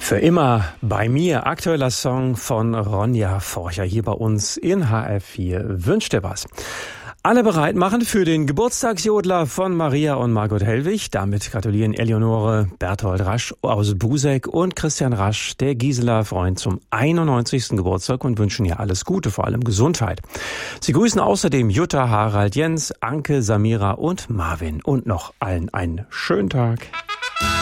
Für immer bei mir, aktueller Song von Ronja Forcher hier bei uns in HR4. Wünscht dir was? Alle bereit machen für den Geburtstagsjodler von Maria und Margot Hellwig. Damit gratulieren Eleonore Berthold Rasch aus Buseck und Christian Rasch, der Gisela Freund, zum 91. Geburtstag und wünschen ihr alles Gute, vor allem Gesundheit. Sie grüßen außerdem Jutta, Harald, Jens, Anke, Samira und Marvin und noch allen einen schönen Tag.